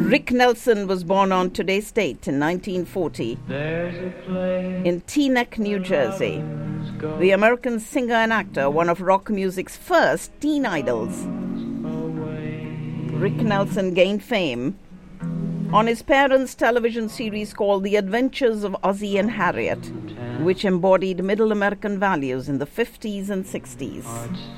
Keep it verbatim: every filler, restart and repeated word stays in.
Rick Nelson was born on today's date in nineteen forty in Teaneck, New Jersey. The American singer and actor, one of rock music's first teen idols. Rick Nelson gained fame on his parents' television series called The Adventures of Ozzie and Harriet, which embodied middle American values in the fifties and sixties.